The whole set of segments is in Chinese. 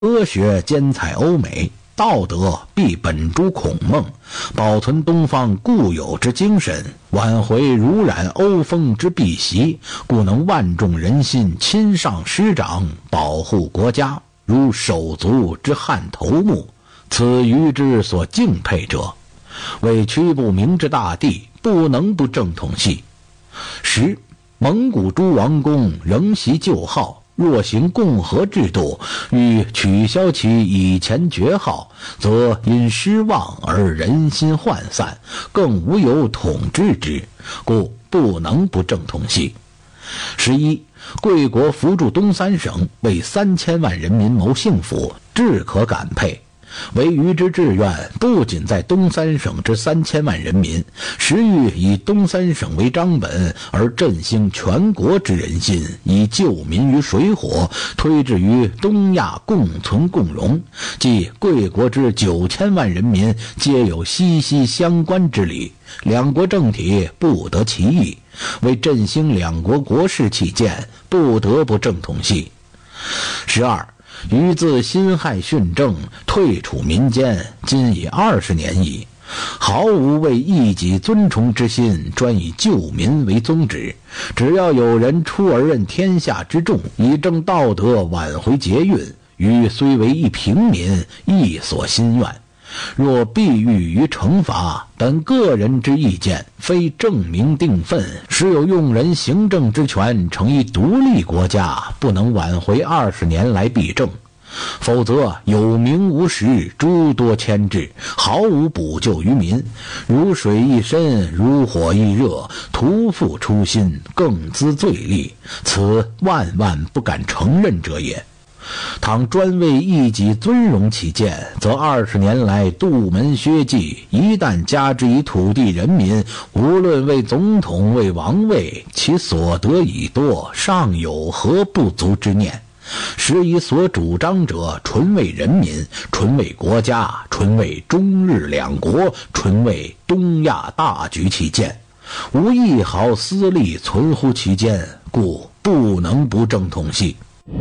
科学兼采欧美，道德必本诸孔孟，保存东方固有之精神，挽回濡染欧风之弊习，故能万众人心，亲上师长，保护国家，如手足之汉头目，此于之所敬佩者。为屈不明之大帝，不能不正统系。10. 蒙古诸王公仍袭旧号，若行共和制度，欲取消其以前爵号，则因失望而人心涣散，更无有统治之，故不能不正统系。11. 贵国扶助东三省，为3000万人民谋幸福，至可感佩。惟余之志愿，不仅在东三省之3000万人民，实欲以东三省为章本，而振兴全国之人心，以救民于水火，推至于东亚共存共荣，即贵国之9000万人民皆有息息相关之理，两国政体不得其意，为振兴两国国事起见，不得不正统系。12. 于自辛亥训政，退处民间，今已20年矣，毫无为一己尊崇之心，专以救民为宗旨。只要有人出而任天下之重，以正道德，挽回节运，于虽为一平民，亦所心愿。若必欲于惩罚，本个人之意见，非正名定分，实有用人行政之权，成一独立国家，不能挽回20年来弊政，否则有名无实，诸多牵制，毫无补救于民，如水一深，如火一热，徒负初心，更滋罪戾，此万万不敢承认者也。倘专为一己尊荣起见，则20年来杜门削迹，一旦加之以土地人民，无论为总统为王位，其所得已多，尚有何不足之念？实以所主张者，纯为人民，纯为国家，纯为中日两国，纯为东亚大局起见，无一毫私利存乎其间，故不能不正统系。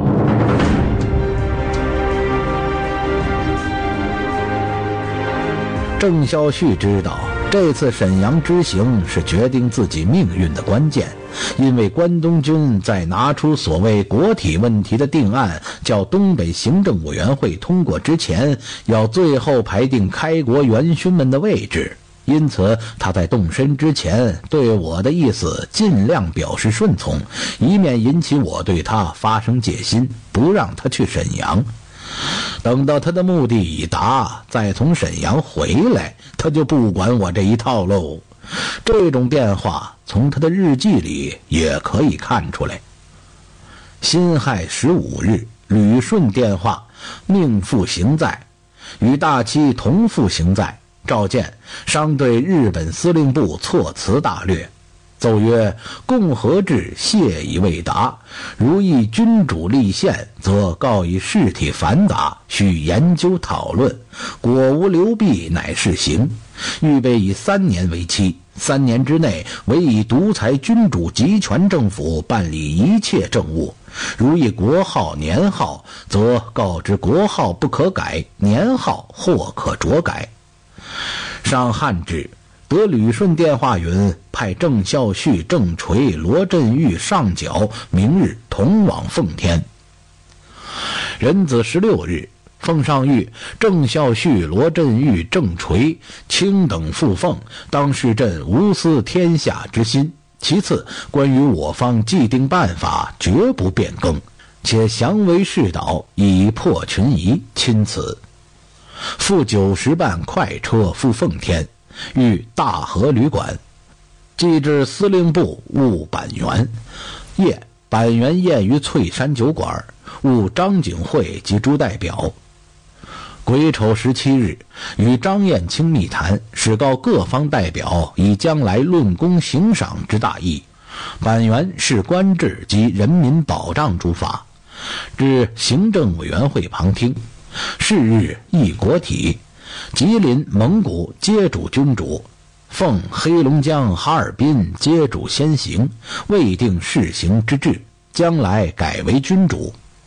郑孝胥知道这次沈阳之行是决定自己命运的关键，因为关东军在拿出所谓国体问题的定案，叫东北行政委员会通过之前，要最后排定开国元勋们的位置。因此他在动身之前对我的意思尽量表示顺从，以免引起我对他发生戒心，不让他去沈阳。等到他的目的已达，再从沈阳回来，他就不管我这一套喽。这种变化从他的日记里也可以看出来。辛亥15日，旅顺电话，命赴行在，与大妻同赴行在，召见，商对日本司令部措辞大略。奏曰：共和制谢已未达，如意君主立宪，则告以事体繁杂，须研究讨论，果无流弊，乃是行。预备以3年为期，3年之内，唯以独裁君主集权政府办理一切政务。如以国号、年号，则告知国号不可改，年号或可酌改。上汉制。得旅顺电话云，派郑孝胥、郑垂、罗振玉、上缴，明日同往奉天。壬子16日，奉上谕郑孝胥、罗振玉、郑垂卿等赴奉，当示朕无私天下之心。其次，关于我方既定办法，绝不变更，且详为示导，以破群疑。钦此。赴90班快车赴奉天。遇大和旅馆，即至司令部务板垣。夜，板垣宴于翠山酒馆，务张景惠及诸代表。癸丑17日，与张燕卿密谈，使告各方代表以将来论功行赏之大义。板垣是官制及人民保障诸法，至行政委员会旁听。是日议国体。吉林、蒙古皆主君主，奉黑龙江、哈尔滨皆主先行，未定试行之制，将来改为君主。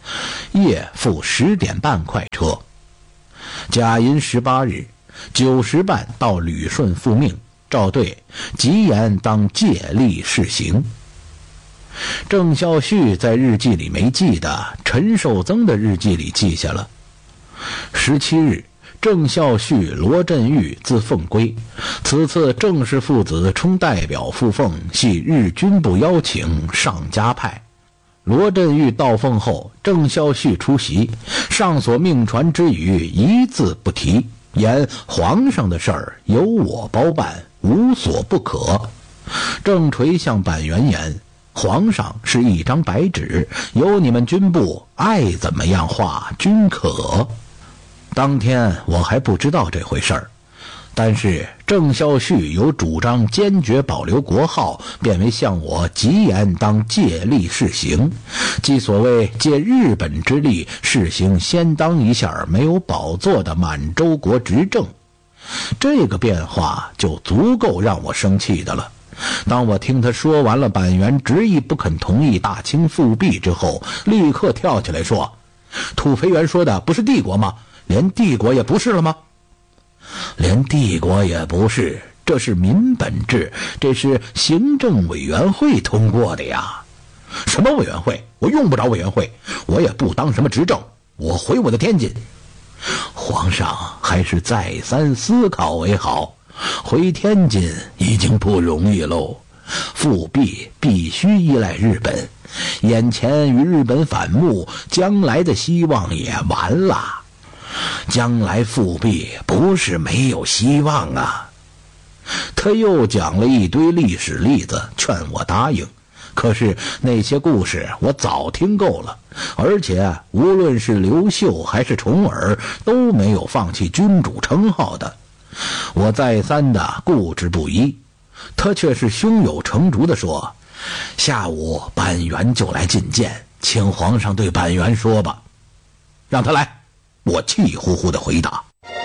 夜赴10点半快车。甲寅18日9时半到旅顺复命，赵对急言当借力试行。郑孝胥在日记里没记的，陈寿增的日记里记下了。17日，郑孝胥、罗振玉自奉归，此次郑氏父子充代表赴奉，系日军部邀请，上加派。罗振玉到奉后，郑孝胥出席，上所命传之语一字不提，言皇上的事儿由我包办，无所不可。郑垂向板垣言，皇上是一张白纸，由你们军部爱怎么样画均可。当天我还不知道这回事儿，但是郑孝胥有主张坚决保留国号，便为向我急言当借力试行，即所谓借日本之力试行先当一下没有宝座的满洲国执政。这个变化就足够让我生气的了。当我听他说完了板垣执意不肯同意大清复辟之后，立刻跳起来说，土肥原说的不是帝国吗？连帝国也不是了吗？连帝国也不是，这是民本制，这是行政委员会通过的呀。什么委员会？我用不着委员会，我也不当什么执政，我回我的天津。皇上还是再三思考为好，回天津已经不容易喽，复辟必须依赖日本，眼前与日本反目，将来的希望也完了。将来复辟不是没有希望啊。他又讲了一堆历史例子，劝我答应。可是那些故事我早听够了，而且无论是刘秀还是重耳都没有放弃君主称号的。我再三的固执不依，他却是胸有成竹地说，下午板垣就来觐见，请皇上对板垣说吧。让他来。我气呼呼地回答。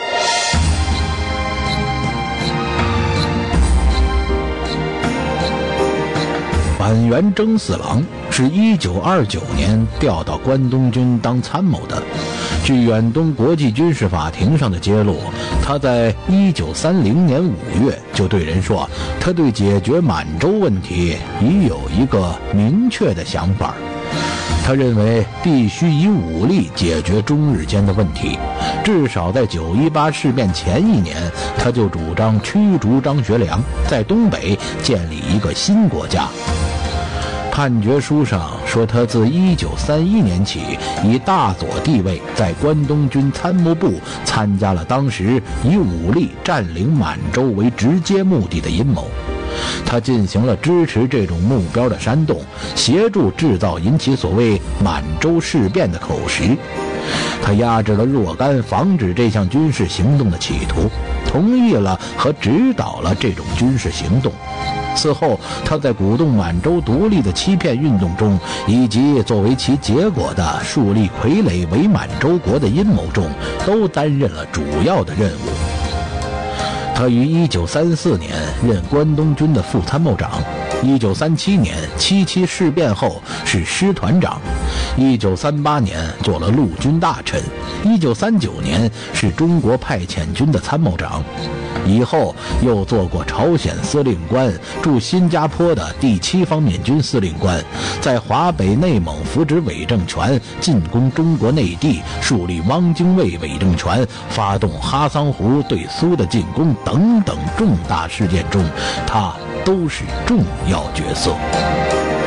板垣征四郎是1929年调到关东军当参谋的。据远东国际军事法庭上的揭露，他在1930年5月就对人说，他对解决满洲问题已有一个明确的想法。他认为必须以武力解决中日间的问题，至少在918事变前1年，他就主张驱逐张学良，在东北建立一个新国家。判决书上说，他自1931年起以大佐地位在关东军参谋部参加了当时以武力占领满洲为直接目的的阴谋。他进行了支持这种目标的煽动，协助制造引起所谓满洲事变的口实。他压制了若干防止这项军事行动的企图，同意了和指导了这种军事行动。此后，他在鼓动满洲独立的欺骗运动中，以及作为其结果的树立傀儡为满洲国的阴谋中，都担任了主要的任务。他于1934年任关东军的副参谋长，1937年77事变后是师团长，1938年做了陆军大臣，1939年是中国派遣军的参谋长，以后又做过朝鲜司令官，驻新加坡的第7方面军司令官，在华北内蒙扶植伪政权，进攻中国内地，树立汪精卫伪政权，发动哈桑湖对苏的进攻等等重大事件中，他都是重要角色。